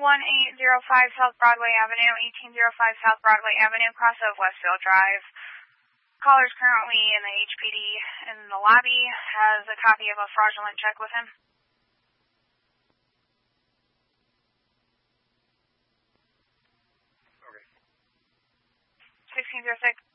South Broadway Avenue, 1805 South Broadway Avenue, cross of Westfield Drive. Caller's currently in the HPD in the lobby, has a copy of a fraudulent check with him. 1606.